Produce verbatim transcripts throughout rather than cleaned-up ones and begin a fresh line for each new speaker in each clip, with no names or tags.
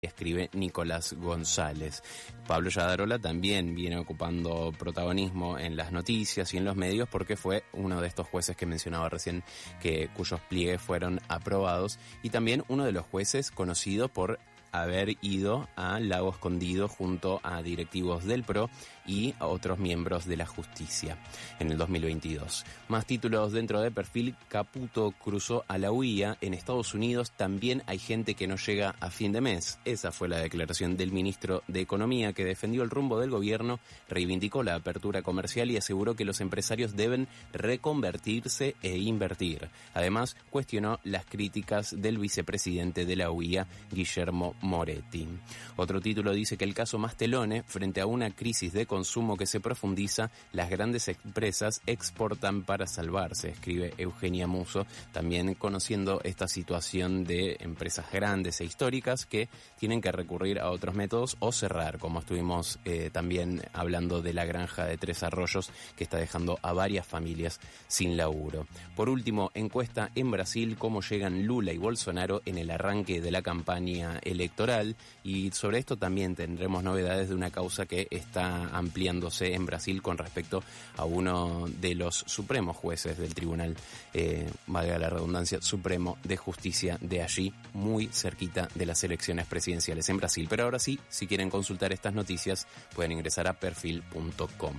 escribe Nicolás González. Pablo Yadarola también viene ocupando protagonismo en las noticias y en los medios porque fue uno de estos jueces que mencionaba recién, que cuyos pliegues fueron aprobados, y también uno de los jueces conocido por haber ido a Lago Escondido junto a directivos del P R O y a otros miembros de la justicia en el dos mil veintidós. Más títulos dentro de Perfil. Caputo cruzó a la huía. En Estados Unidos también hay gente que no llega a fin de mes. Esa fue la declaración del ministro de Economía, que defendió el rumbo del gobierno, reivindicó la apertura comercial y aseguró que los empresarios deben reconvertirse e invertir. Además, cuestionó las críticas del vicepresidente de la U I A, Guillermo Moretti. Otro título dice que el caso Mastelone, frente a una crisis de consumo que se profundiza, las grandes empresas exportan para salvarse, escribe Eugenia Musso, también conociendo esta situación de empresas grandes e históricas que tienen que recurrir a otros métodos o cerrar, como estuvimos eh, también hablando de la granja de Tres Arroyos, que está dejando a varias familias sin laburo. Por último, encuesta en Brasil, cómo llegan Lula y Bolsonaro en el arranque de la campaña electoral, y sobre esto también tendremos novedades de una causa que está ampliándose en Brasil con respecto a uno de los supremos jueces del tribunal, eh, valga la redundancia, supremo de justicia de allí, muy cerquita de las elecciones presidenciales en Brasil. Pero ahora sí, si quieren consultar estas noticias, pueden ingresar a perfil punto com.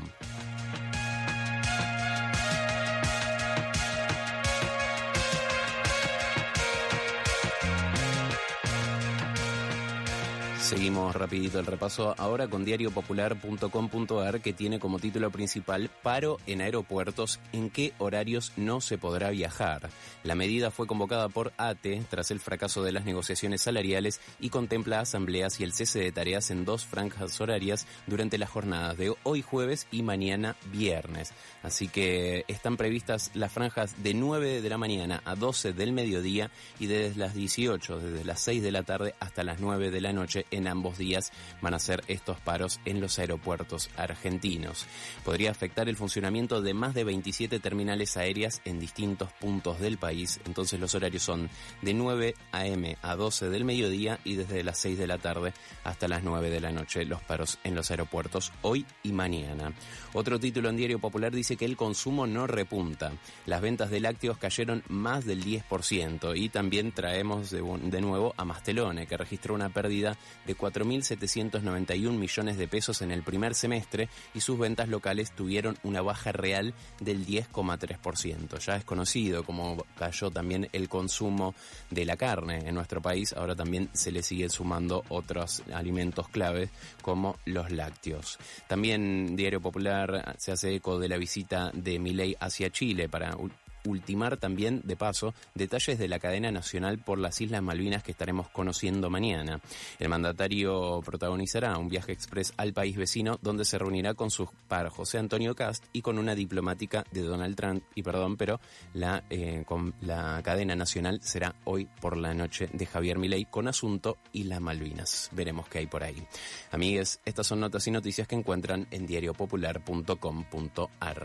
Seguimos rapidito el repaso ahora con diario popular punto com punto a r, que tiene como título principal: paro en aeropuertos, ¿en qué horarios no se podrá viajar? La medida fue convocada por A T E tras el fracaso de las negociaciones salariales y contempla asambleas y el cese de tareas en dos franjas horarias durante las jornadas de hoy jueves y mañana viernes. Así que están previstas las franjas de nueve de la mañana a doce del mediodía y desde las dieciocho, desde las seis de la tarde hasta las nueve de la noche. En ambos días van a ser estos paros en los aeropuertos argentinos. Podría afectar el funcionamiento de más de veintisiete terminales aéreas en distintos puntos del país. Entonces los horarios son de nueve a eme a doce del mediodía y desde las seis de la tarde hasta las nueve de la noche los paros en los aeropuertos hoy y mañana. Otro título en Diario Popular dice que el consumo no repunta. Las ventas de lácteos cayeron más del diez por ciento y también traemos de, de nuevo a Mastelone, que registró una pérdida de cuatro mil setecientos noventa y un millones de pesos en el primer semestre y sus ventas locales tuvieron una baja real del diez coma tres por ciento. Ya es conocido cómo cayó también el consumo de la carne en nuestro país. Ahora también se le siguen sumando otros alimentos claves como los lácteos. También Diario Popular se hace eco de la visita de Milei hacia Chile para ultimar también, de paso, detalles de la cadena nacional por las Islas Malvinas que estaremos conociendo mañana. El mandatario protagonizará un viaje express al país vecino donde se reunirá con su par José Antonio Kast y con una diplomática de Donald Trump, y perdón, pero la, eh, con la cadena nacional será hoy por la noche de Javier Milei con asunto Islas Malvinas. Veremos qué hay por ahí. Amigues, estas son notas y noticias que encuentran en diario popular punto com punto a r.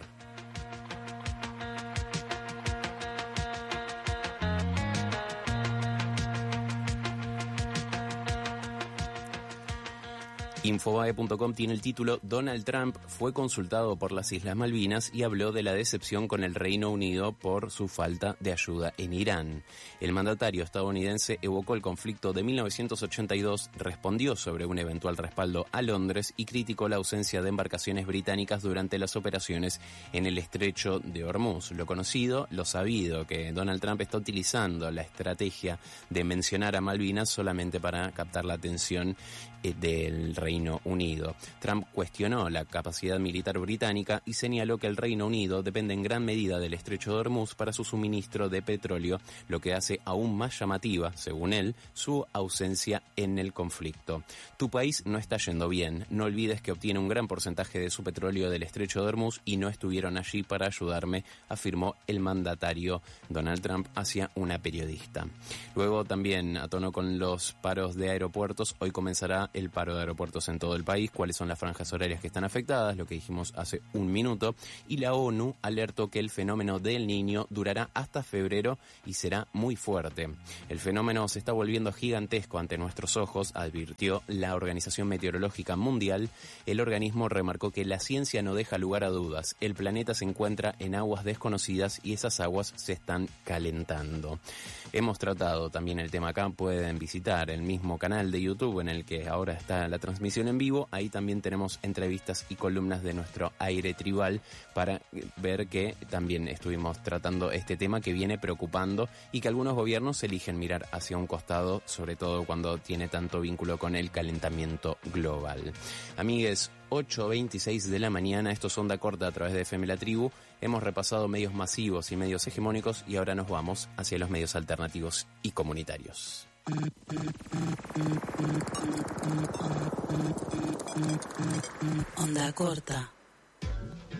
Infobae punto com tiene el título: Donald Trump fue consultado por las Islas Malvinas y habló de la decepción con el Reino Unido por su falta de ayuda en Irán. El mandatario estadounidense evocó el conflicto de mil novecientos ochenta y dos, respondió sobre un eventual respaldo a Londres y criticó la ausencia de embarcaciones británicas durante las operaciones en el estrecho de Hormuz. Lo conocido, lo sabido, que Donald Trump está utilizando la estrategia de mencionar a Malvinas solamente para captar la atención eh, del Reino Unido. Trump cuestionó la capacidad militar británica y señaló que el Reino Unido depende en gran medida del estrecho de Hormuz para su suministro de petróleo, lo que hace aún más llamativa, según él, su ausencia en el conflicto. Tu país no está yendo bien. No olvides que obtiene un gran porcentaje de su petróleo del estrecho de Hormuz y no estuvieron allí para ayudarme, afirmó el mandatario Donald Trump hacia una periodista. Luego también a tono con los paros de aeropuertos, hoy comenzará el paro de aeropuertos aeropuertos en todo el país, cuáles son las franjas horarias que están afectadas, lo que dijimos hace un minuto, y la ONU alertó que el fenómeno del Niño durará hasta febrero y será muy fuerte. El fenómeno se está volviendo gigantesco ante nuestros ojos, advirtió la Organización Meteorológica Mundial. El organismo remarcó que la ciencia no deja lugar a dudas. El planeta se encuentra en aguas desconocidas y esas aguas se están calentando. Hemos tratado también el tema acá, pueden visitar el mismo canal de YouTube en el que ahora está la transmisión en vivo. Ahí también tenemos entrevistas y columnas de nuestro aire tribal para ver que también estuvimos tratando este tema que viene preocupando y que algunos gobiernos eligen mirar hacia un costado, sobre todo cuando tiene tanto vínculo con el calentamiento global. Amigues, ocho veintiséis de la mañana, esto es Onda Corta a través de F M La Tribu. Hemos repasado medios masivos y medios hegemónicos y ahora nos vamos hacia los medios alternativos y comunitarios.
Onda Corta.